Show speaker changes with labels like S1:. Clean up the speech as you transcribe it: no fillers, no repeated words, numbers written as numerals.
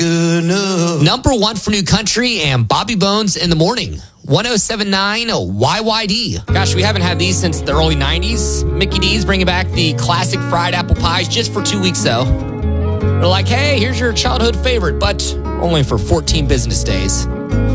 S1: Number one for New Country and Bobby Bones in the Morning. 1079 YYD. Gosh, we haven't had these since the early 90s. Mickey D's bringing back the classic fried apple pies just for 2 weeks, though. They're like, hey, here's your childhood favorite, but only for 14 business days.